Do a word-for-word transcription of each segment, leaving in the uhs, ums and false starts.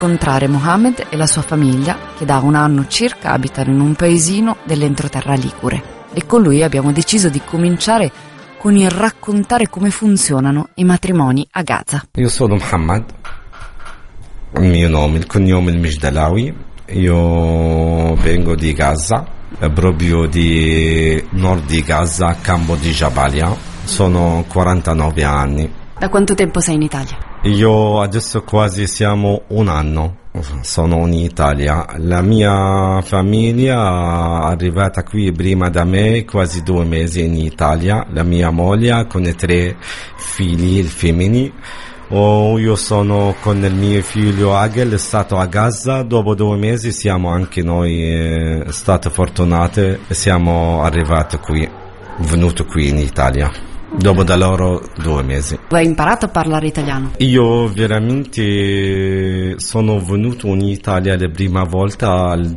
incontrare Mohamed e la sua famiglia, che da un anno circa abitano in un paesino dell'entroterra ligure. E con lui abbiamo deciso di cominciare con il raccontare come funzionano i matrimoni a Gaza. Io sono Mohamed, il mio nome, il cognome è Mijdalawi. Io vengo di Gaza, proprio di nord di Gaza, campo di Jabalia. Sono quarantanove anni. Da quanto tempo sei in Italia? Io adesso quasi siamo un anno, sono in Italia. La mia famiglia è arrivata qui prima da me, quasi due mesi in Italia. La mia moglie con i tre figli femmini. Oh, io sono con il mio figlio Agel, è stato a Gaza. Dopo due mesi siamo anche noi eh, stati fortunati e siamo arrivati qui, venuti qui in Italia. Dopo da loro due mesi. Hai imparato a parlare italiano? Io veramente sono venuto in Italia la prima volta nel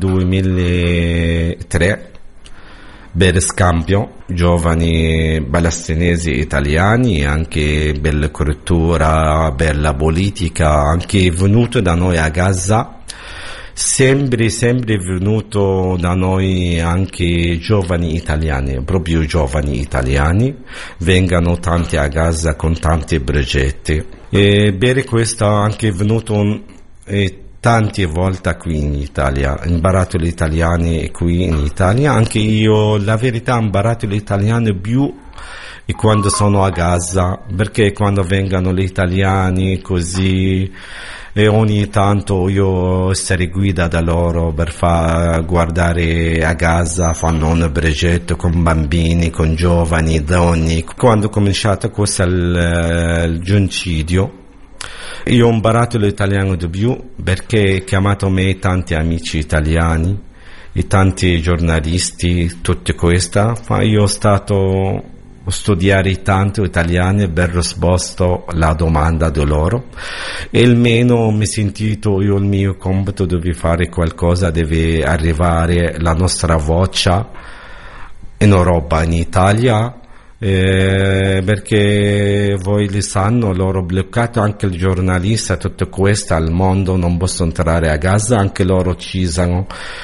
duemilatré per scambio, giovani palestinesi italiani, anche per la cultura, per la politica, anche venuto da noi a Gaza. Sempre, sempre venuto da noi anche giovani italiani, proprio giovani italiani, vengono tanti a Gaza con tanti progetti. E per questo anche venuto eh, tante volte qui in Italia, ho imparato l'italiano qui in Italia, anche io la verità ho imparato l'italiano più e quando sono a Gaza, perché quando vengono gli italiani così e ogni tanto io essere guida da loro per far guardare a Gaza, fanno un progetto con bambini, con giovani, donne. Quando ho cominciato questo il, il genocidio, io ho imparato l'italiano di più perché ho chiamato me tanti amici italiani e tanti giornalisti, tutte queste, ma io ho stato studiare tanto italiano per rispondere alla domanda di loro e almeno mi sentito io il mio compito di fare qualcosa, deve arrivare la nostra voce in Europa, in Italia, eh, perché voi li sanno, loro bloccato anche il giornalista, tutto questo al mondo non possono entrare a Gaza, anche loro uccisono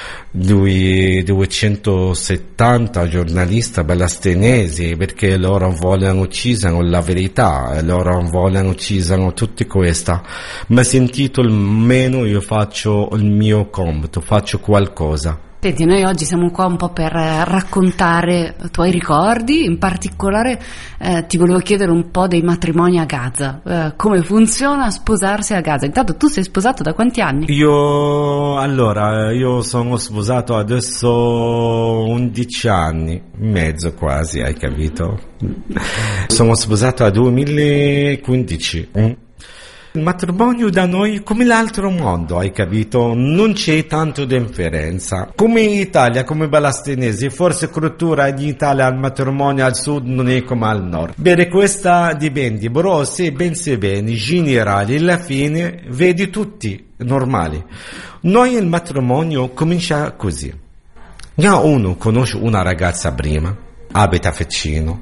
duecentosettanta giornalisti palestinesi perché loro vogliono uccidere la verità, loro vogliono uccidere tutte queste, ma sentito almeno io faccio il mio compito, faccio qualcosa. Senti, noi oggi siamo qua un po' per raccontare i tuoi ricordi, in particolare eh, ti volevo chiedere un po' dei matrimoni a Gaza, eh, come funziona sposarsi a Gaza. Intanto tu sei sposato da quanti anni? Io, allora, io sono sposato adesso undici anni, mezzo quasi, hai capito? Sono sposato a duemilaquindici. Mm. Il matrimonio da noi come l'altro mondo, hai capito? Non c'è tanto differenza. Come in Italia, come palestinesi, forse cultura in Italia al matrimonio al sud non è come al nord. Per questa dipende, però se pensi bene, in generale, alla fine vedi tutti normali. Noi il matrimonio comincia così. Già uno conosce una ragazza prima, abita vicino,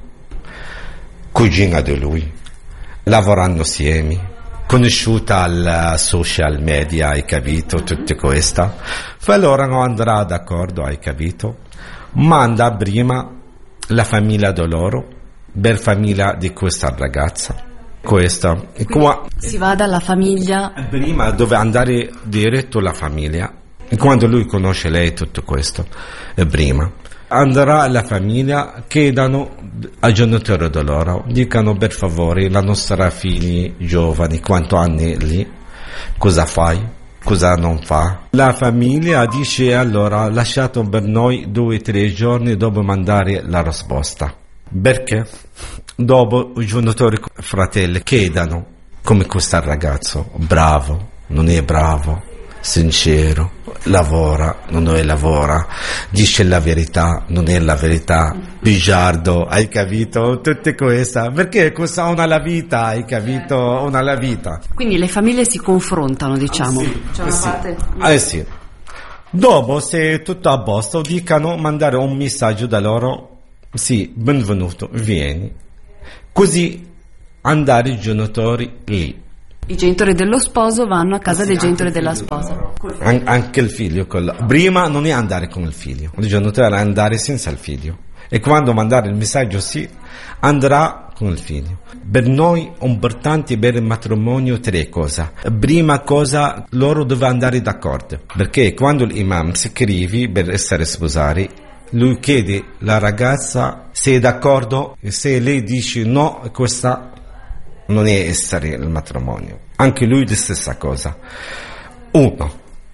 cugina di lui, lavorando assieme, conosciuta al social media, hai capito, tutte queste. Poi allora non andrà d'accordo, hai capito? Manda prima la famiglia di loro per famiglia di questa ragazza. Questa. Qua, si va dalla famiglia prima dove andare diretto alla famiglia. E quando lui conosce lei tutto questo, prima andrà alla famiglia, chiedano ai genitori di loro, dicano per favore la nostra figlia giovane, quanto anni lì, cosa fai, cosa non fa. La famiglia dice allora lasciato per noi due o tre giorni dopo mandare la risposta. Perché? Dopo i genitori fratelli chiedono come questo ragazzo, bravo, non è bravo, sincero, lavora, non è lavora, dice la verità, non è la verità, bugiardo, hai capito? Tutte queste, perché questa è una vita, hai capito? Una la vita. Quindi le famiglie si confrontano, diciamo. Ah, sì. C'è una sì. parte... Eh sì. Dopo, se è tutto a posto, dicano, mandare un messaggio da loro, sì, benvenuto, vieni. Così andare i genitori lì. I genitori dello sposo vanno a casa Sì, dei genitori anche il della figlio sposa. loro. An- anche il figlio. Col... Prima non è andare con il figlio, il genitore è andare senza il figlio. E quando mandare il messaggio sì, andrà con il figlio. Per noi è importante per il matrimonio tre cose. Prima cosa, loro devono andare d'accordo. Perché quando l'imam scrive per essere sposati, lui chiede alla ragazza se è d'accordo, e se lei dice no, questa non è essere il matrimonio. Anche lui la stessa cosa. Uno.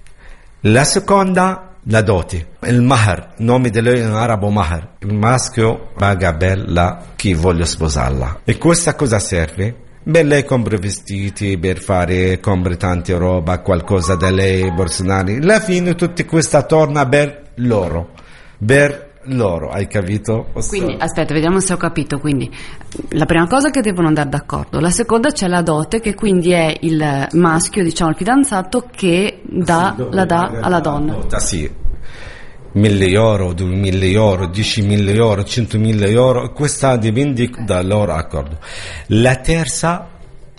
La seconda, la dote, il mahar, nome di lei in arabo mahar. Il maschio paga per la chi vuole sposarla. E questa cosa serve? Per lei compra vestiti, per fare, compra tante roba, qualcosa da lei, borsonari. Alla fine tutta questa torna per loro. Per loro, hai capito? Quindi, aspetta, vediamo se ho capito. Quindi, la prima cosa è che devono andare d'accordo. La seconda c'è la dote, che quindi è il maschio, diciamo il fidanzato, che dà, sì, la dà alla donna. Volta, sì. Mille euro, duemila euro, diecimila euro, centomila euro, questa dipende dal loro accordo. La terza,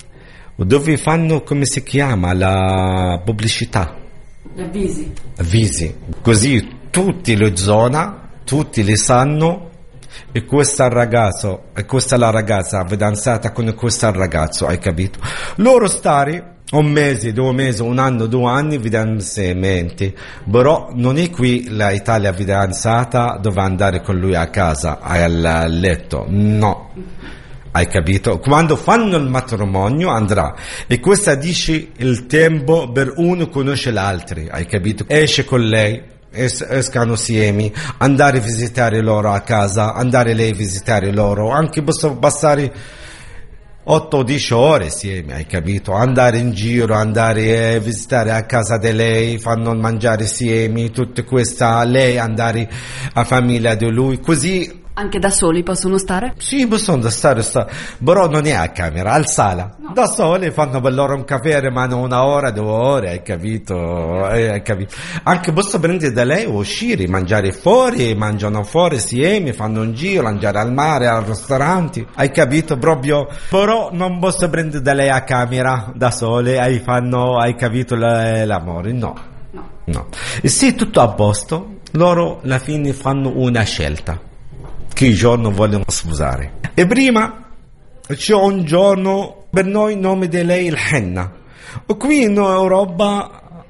dove fanno, come si chiama, la pubblicità. Gli avvisi. Avvisi. Così tutti le zone, tutti li sanno, e questa ragazzo, e questa è la ragazza fidanzata con questo ragazzo, hai capito? Loro stare un mese, due mesi, un anno, due anni fidanzamenti, però non è qui l'Italia fidanzata dove andare con lui a casa, al letto, no. Hai capito? Quando fanno il matrimonio andrà, e questa dice il tempo per uno conosce l'altro, hai capito? Esce con lei, es- escano assieme, andare a visitare loro a casa, andare lei a visitare loro, anche possono passare otto o dieci ore assieme, hai capito? Andare in giro, andare a visitare a casa di lei, fanno mangiare assieme, tutta questa, lei andare a famiglia di lui, così. Anche da soli possono stare? Sì, possono stare, stare, però non è a camera, al sala. No. Da soli fanno per loro un caffè, rimangono una ora, due ore, hai capito? Eh, hai capito? Anche posso prendere da lei o uscire, mangiare fuori, mangiano fuori assieme, fanno un giro, mangiare al mare, al ristorante, hai capito? Proprio, però non posso prendere da lei a camera, da soli, hai, fanno, hai capito l'amore? No. No. No. E se tutto a posto, loro alla fine fanno una scelta. Che giorno vogliono sposare. E prima c'è un giorno, per noi il nome di lei il henna. E qui in Europa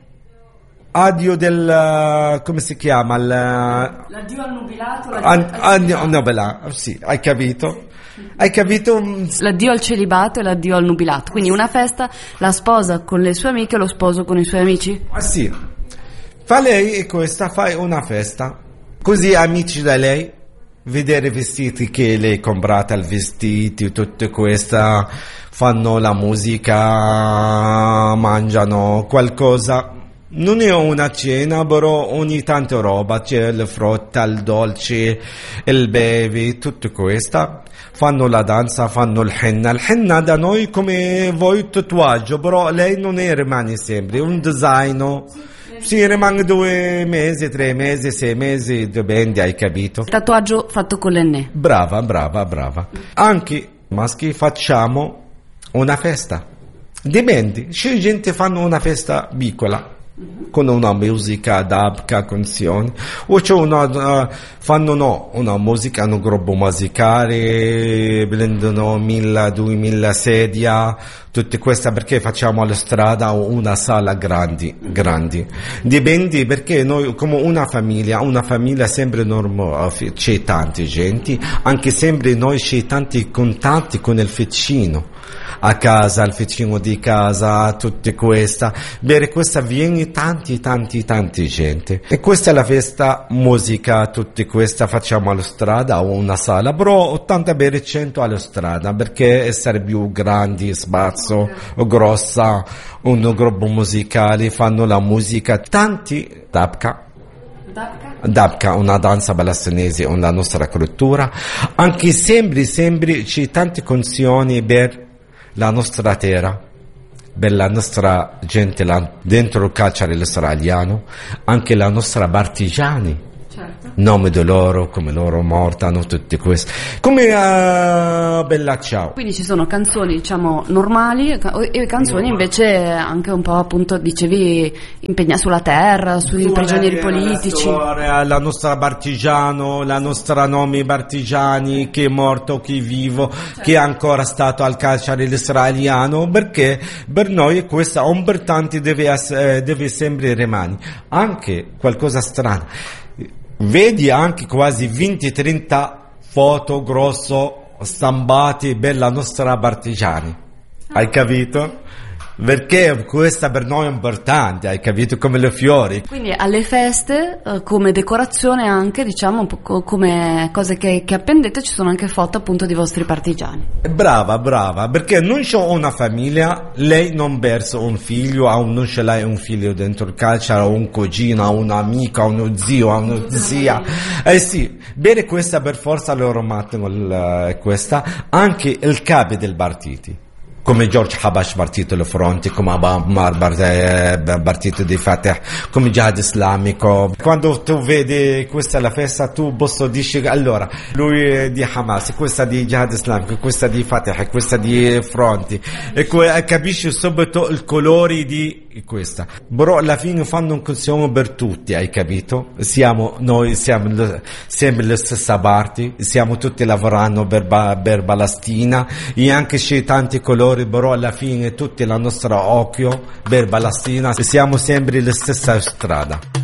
addio del, come si chiama? Il, l'addio al nubilato. L'addio al nubilato, sì, hai capito? Hai capito? L'addio al celibato e l'addio al nubilato. Quindi una festa, la sposa con le sue amiche e lo sposo con i suoi amici? Ah sì. Fa lei e questa, fai una festa. Così amici da lei, vedere i vestiti che lei ha comprato, i vestiti, tutto questo, fanno la musica, mangiano qualcosa. Non è una cena, però ogni tanto roba, c'è il frutta, il dolce, il bevi, tutto questo. Fanno la danza, fanno il henna. Il henna da noi come voi tatuaggio, però lei non è, rimane sempre, un design. Sì, rimane due mesi, tre mesi, sei mesi, dipende, hai capito? Tatuaggio fatto con l'enne. Brava, brava, brava. Anche maschi facciamo una festa. Dipende, c'è gente che fanno una festa piccola, con una musica dabka, canzoni, o c'è una, uh, fanno no, una musica, un gruppo musicale, prendono mille, duemila sedie, tutte queste, perché facciamo alla strada una sala grandi, grandi. Dipende, perché noi come una famiglia, una famiglia sempre normale, c'è tante gente, anche sempre noi c'è tanti contatti con il vicino. A casa, il vicino di casa, tutte queste, per questa viene tanti, tanti, tanti gente. E questa è la festa, musica, tutte queste facciamo alla strada o una sala, però ottanta per cento alla strada, perché essere più grandi, spazio, grossa, un gruppo musicale, fanno la musica, tanti, dabka. Dabka? Dabka, una danza palestinese, una nostra cultura, anche sempre, sempre c'è tante canzoni per la nostra terra, per la nostra gente là, dentro il calcio israeliano, anche la nostra partigiani, certo. nome di loro, come loro mortano, tutti questi. Come uh, Bella Ciao. Quindi ci sono canzoni, diciamo, normali e canzoni invece anche un po', appunto, dicevi, impegnate sulla terra, sui Sulla prigionieri terra, politici. Storia, la nostra partigiano, la nostra nome partigiani, chi è morto, chi è vivo, certo. Chi è ancora stato al carcere israeliano, perché per noi questa importante deve, essere, deve sempre rimanere. Anche qualcosa strano. Vedi anche quasi venti trenta foto grosso stampati per la nostra partigiani. Hai capito? Perché questa per noi è importante, hai capito, come le fiori. Quindi alle feste, eh, come decorazione anche, diciamo, un po' co- come cose che, che appendete, ci sono anche foto appunto di vostri partigiani. Brava, brava, perché non c'ho una famiglia, lei non perso un figlio, ha un, non ce l'hai un figlio dentro il carcere, ha un cugino, ha un'amica, ha uno zio, ha una zia. Eh sì, bene, questa per forza loro matano il, questa, anche il capo del partito. Come George Habash partito le fronti, come Ammar partito di Fatah, come Jihad Islamico. Quando tu vedi questa è la festa, tu posso dici allora lui è di Hamas, questa di Jihad Islamico, questa di Fatah, questa di fronti, e capisci subito i colori di questa. Però alla fine fanno un consiglio per tutti, hai capito? Siamo noi siamo le, sempre le stesse parti, stiamo tutti lavorando per, per Palestina, e anche c'è tanti colori, però alla fine tutti la nostra occhio per Palestina, siamo sempre la stessa strada.